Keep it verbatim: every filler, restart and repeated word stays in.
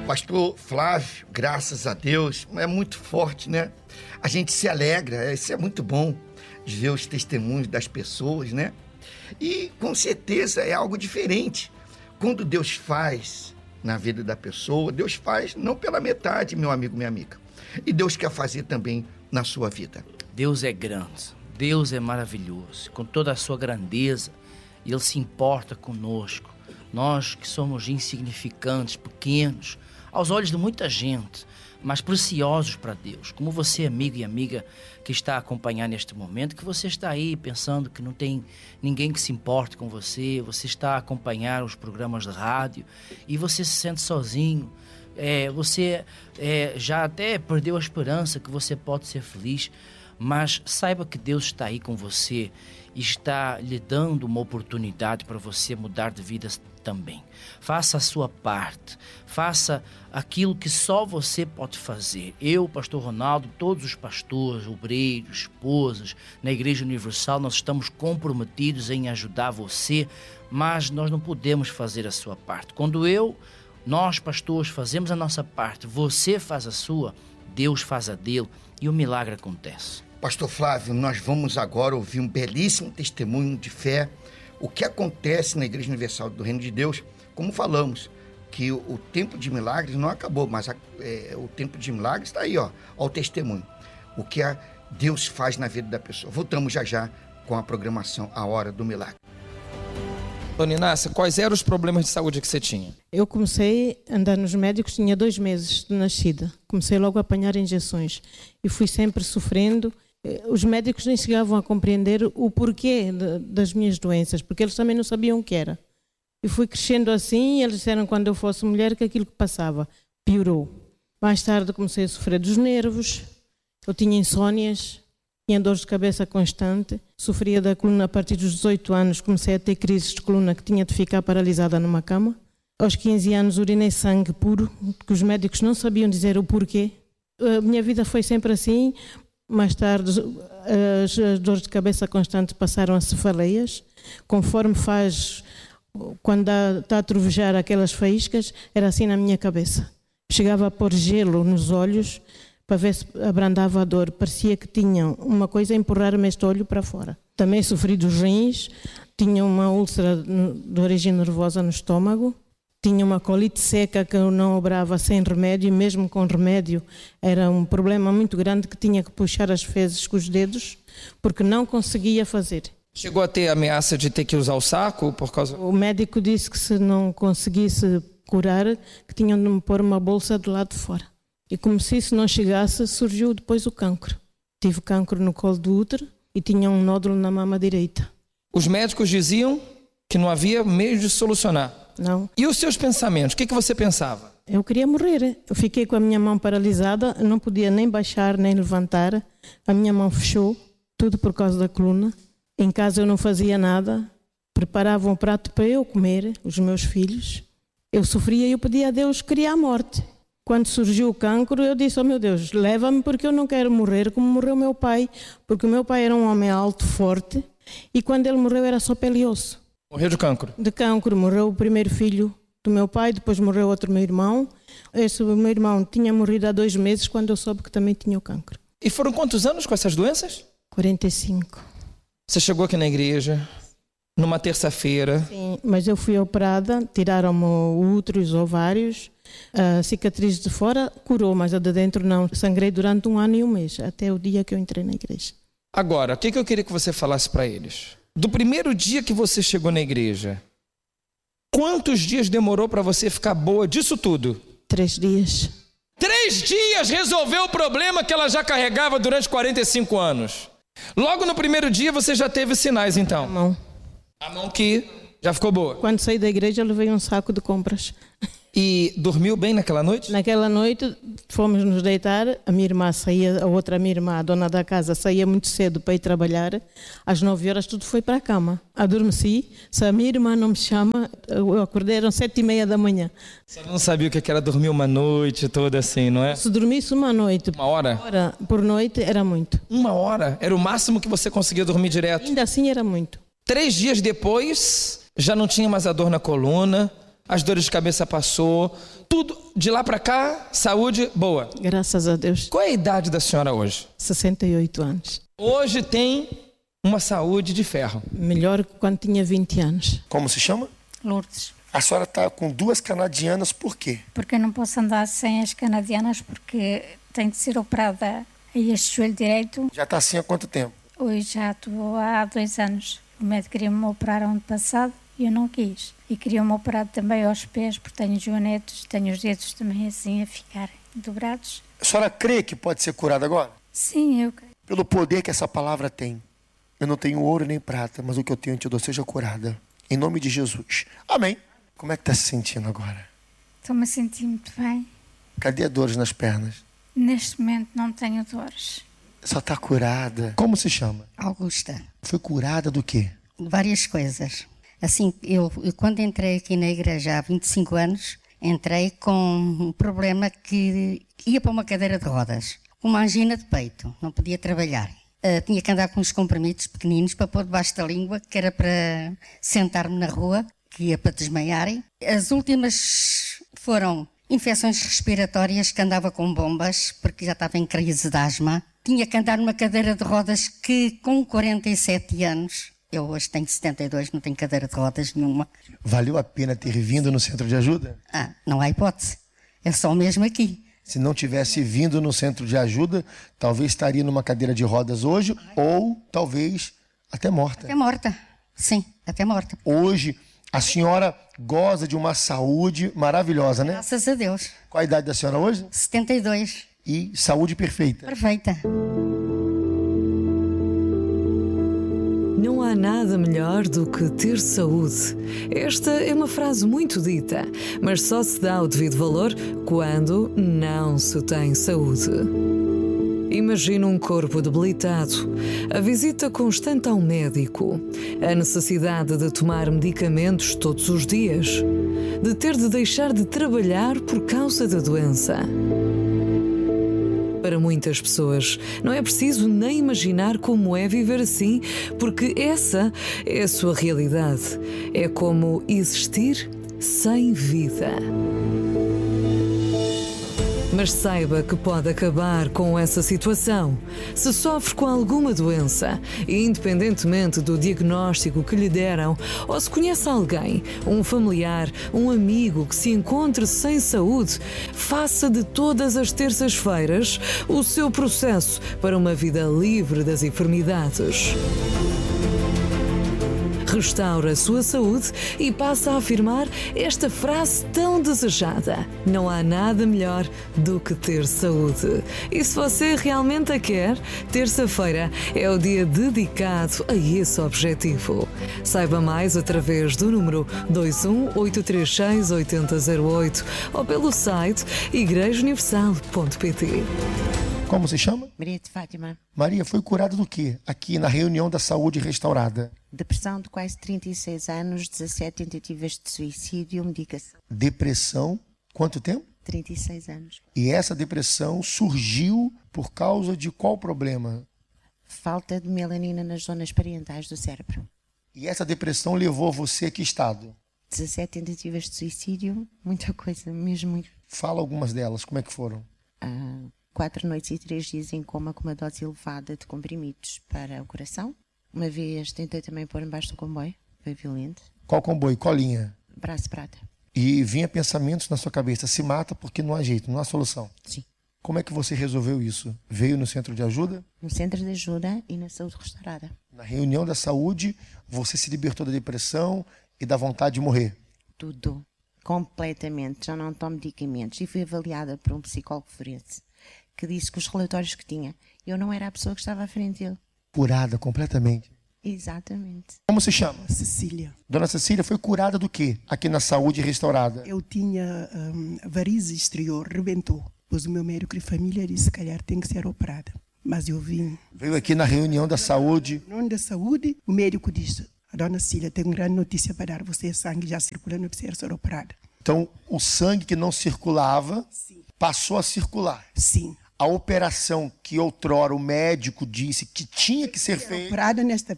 Pastor Flávio, graças a Deus, é muito forte, né? A gente se alegra, isso é muito bom, de ver os testemunhos das pessoas, né? E com certeza é algo diferente. Quando Deus faz na vida da pessoa, Deus faz não pela metade, meu amigo, minha amiga. E Deus quer fazer também na sua vida. Deus é grande, Deus é maravilhoso, com toda a sua grandeza, e Ele se importa conosco. Nós que somos insignificantes, pequenos, aos olhos de muita gente, mas preciosos para Deus. Como você, amigo e amiga que está a acompanhar neste momento, que você está aí pensando que não tem ninguém que se importe com você, você está a acompanhar os programas de rádio e você se sente sozinho, é, você é, já até perdeu a esperança que você pode ser feliz, mas saiba que Deus está aí com você e está lhe dando uma oportunidade para você mudar de vida também. Faça a sua parte, faça aquilo que só você pode fazer. Eu, pastor Ronaldo, todos os pastores, obreiros, esposas, na Igreja Universal, nós estamos comprometidos em ajudar você, mas nós não podemos fazer a sua parte. Quando eu, nós pastores, fazemos a nossa parte, você faz a sua, Deus faz a dele e o milagre acontece. Pastor Flávio, nós vamos agora ouvir um belíssimo testemunho de fé, o que acontece na Igreja Universal do Reino de Deus. Como falamos, que o, o tempo de milagres não acabou, mas a, é, o tempo de milagres está aí, ó, ó, o testemunho. O que a Deus faz na vida da pessoa. Voltamos já já com a programação A Hora do Milagre. Dona Inácia, quais eram os problemas de saúde que você tinha? Eu comecei a andar nos médicos, tinha dois meses de nascida. Comecei logo a apanhar injeções e fui sempre sofrendo. Os médicos nem chegavam a compreender o porquê de, das minhas doenças, porque eles também não sabiam o que era. E fui crescendo assim, e eles disseram quando eu fosse mulher que aquilo que passava piorou. Mais tarde comecei a sofrer dos nervos, eu tinha insónias, tinha dores de cabeça constante, sofria da coluna a partir dos dezoito anos, comecei a ter crises de coluna que tinha de ficar paralisada numa cama. Aos quinze anos urinei sangue puro, que os médicos não sabiam dizer o porquê. A minha vida foi sempre assim. Mais tarde, as, as dores de cabeça constantes passaram a cefaleias. Conforme faz, quando está a trovejar aquelas faíscas, era assim na minha cabeça. Chegava a pôr gelo nos olhos para ver se abrandava a dor. Parecia que tinha uma coisa a empurrar-me este olho para fora. Também sofri dos rins, tinha uma úlcera de origem nervosa no estômago. Tinha uma colite seca que eu não obrava sem remédio, e mesmo com remédio era um problema muito grande que tinha que puxar as fezes com os dedos, porque não conseguia fazer. Chegou a ter ameaça de ter que usar o saco por causa... O médico disse que se não conseguisse curar, que tinham de me pôr uma bolsa do lado de fora. E como se isso não chegasse, surgiu depois o cancro. Tive cancro no colo do útero e tinha um nódulo na mama direita. Os médicos diziam que não havia meio de solucionar. Não. E os seus pensamentos? O que, que você pensava? Eu queria morrer. Eu fiquei com a minha mão paralisada, não podia nem baixar, nem levantar. A minha mão fechou, tudo por causa da coluna. Em casa eu não fazia nada. Preparavam um prato para eu comer, os meus filhos. Eu sofria e eu pedia a Deus que queria a morte. Quando surgiu o cancro, eu disse, oh meu Deus, leva-me porque eu não quero morrer como morreu meu pai. Porque o meu pai era um homem alto, forte, e quando ele morreu era só pele e osso. Morreu de cancro? De cancro. Morreu o primeiro filho do meu pai, depois morreu outro meu irmão. Esse meu irmão tinha morrido há dois meses quando eu soube que também tinha o cancro. E foram quantos anos com essas doenças? quarenta e cinco. Você chegou aqui na igreja numa terça-feira. Sim, mas eu fui operada, tiraram-me o útero e os ovários. A cicatriz de fora curou, mas a de dentro não. Sangrei durante um ano e um mês, até o dia que eu entrei na igreja. Agora, o que, que eu queria que você falasse para eles? Do primeiro dia que você chegou na igreja, quantos dias demorou para você ficar boa disso tudo? Três dias. Três dias resolveu o problema que ela já carregava durante quarenta e cinco anos. Logo no primeiro dia você já teve sinais, então? A mão. A mão que já ficou boa. Quando saí da igreja eu levei um saco de compras. E dormiu bem naquela noite? Naquela noite fomos nos deitar, a minha irmã saía, a outra minha irmã, a dona da casa, saía muito cedo para ir trabalhar, às nove horas tudo foi para a cama. Adormeci, se a minha irmã não me chama, eu acordei, eram sete e meia da manhã. Você não sabia o que era dormir uma noite toda assim, não é? Se dormisse uma noite, uma hora? Uma hora por noite era muito. Uma hora? Era o máximo que você conseguia dormir direto? Ainda assim era muito. Três dias depois, já não tinha mais a dor na coluna, as dores de cabeça passou, tudo. de lá para cá, saúde boa. Graças a Deus. Qual é a idade da senhora hoje? sessenta e oito anos. Hoje tem uma saúde de ferro. Melhor que quando tinha vinte anos. Como se chama? Lourdes. A senhora está com duas canadianas, por quê? Porque eu não posso andar sem as canadianas, porque tenho de ser operada a este joelho direito. Já está assim há quanto tempo? Hoje já estou há dois anos. O médico queria-me operar ano passado e eu não quis. E queria-me operar também aos pés, porque tenho joanetes, tenho os dedos também assim a ficar dobrados. A senhora crê que pode ser curada agora? Sim, eu creio. Pelo poder que essa palavra tem. Eu não tenho ouro nem prata, mas o que eu tenho eu te dou, seja curada. Em nome de Jesus. Amém. Como é que está se sentindo agora? Estou-me a sentir muito bem. Cadê a dores nas pernas? Neste momento não tenho dores. Só está curada. Como se chama? Augusta. Foi curada do quê? Várias coisas. Assim, eu, eu quando entrei aqui na igreja há vinte e cinco anos, entrei com um problema que ia para uma cadeira de rodas. Uma angina de peito, não podia trabalhar. Uh, tinha que andar com uns comprimidos pequeninos para pôr debaixo da língua, que era para sentar-me na rua, que ia para desmaiarem. As últimas foram infecções respiratórias, que andava com bombas, porque já estava em crise de asma. Tinha que andar numa cadeira de rodas que, com quarenta e sete anos, eu hoje tenho setenta e dois, não tenho cadeira de rodas nenhuma. Valeu a pena ter vindo no centro de ajuda? Ah, não há hipótese. É só mesmo aqui. Se não tivesse vindo no centro de ajuda, talvez estaria numa cadeira de rodas hoje, ou talvez até morta. Até morta, sim, até morta. Hoje, a senhora goza de uma saúde maravilhosa, né? Graças a Deus. Qual a idade da senhora hoje? setenta e dois. E saúde perfeita. Perfeita. Não há nada melhor do que ter saúde. Esta é uma frase muito dita, mas só se dá o devido valor quando não se tem saúde. Imagina um corpo debilitado, a visita constante ao médico, a necessidade de tomar medicamentos todos os dias, de ter de deixar de trabalhar por causa da doença. Para muitas pessoas, não é preciso nem imaginar como é viver assim, porque essa é a sua realidade. É como existir sem vida. Mas saiba que pode acabar com essa situação. Se sofre com alguma doença, independentemente do diagnóstico que lhe deram, ou se conhece alguém, um familiar, um amigo que se encontre sem saúde, faça de todas as terças-feiras o seu processo para uma vida livre das enfermidades. Restaura a sua saúde e passa a afirmar esta frase tão desejada: não há nada melhor do que ter saúde. E se você realmente a quer, terça-feira é o dia dedicado a esse objetivo. Saiba mais através do número dois um oito três seis oito zero zero oito ou pelo site igreja universal ponto pt. Como se chama? Maria de Fátima. Maria, foi curada do quê? Aqui na reunião da saúde restaurada. Depressão de quase trinta e seis anos, dezassete tentativas de suicídio, medicação. Depressão, quanto tempo? trinta e seis anos. E essa depressão surgiu por causa de qual problema? Falta de melanina nas zonas parietais do cérebro. E essa depressão levou você a que estado? dezassete tentativas de suicídio, muita coisa, mesmo muito. Fala algumas delas, como é que foram? Ah, quatro noites e três dias em coma com uma dose elevada de comprimidos para o coração. Uma vez tentei também pôr embaixo do comboio, foi violento. Qual comboio? Qual linha? Braço prata. E vinha pensamentos na sua cabeça, se mata porque não há jeito, não há solução. Sim. Como é que você resolveu isso? Veio no centro de ajuda? No centro de ajuda e na saúde restaurada. Na reunião da saúde, você se libertou da depressão e da vontade de morrer? Tudo. Completamente. Já não tomo medicamentos. E fui avaliada por um psicólogo forense que disse que os relatórios que tinha, eu não era a pessoa que estava à frente dele. Curada completamente. Exatamente. Como se chama? Cecília. Dona Cecília foi curada do quê? Aqui na saúde restaurada. Eu tinha um, varize exterior, rebentou. Pois o meu médico de família disse, se calhar tem que ser operada. Mas eu vim. Veio aqui na reunião da saúde. Na reunião da saúde, o médico disse, a dona Cecília tem uma grande notícia para dar. Você, sangue já circula, não precisa ser operada. Então, o sangue que não circulava, sim, passou a circular. Sim. A operação que outrora o médico disse que tinha que ser feita. Operada nesta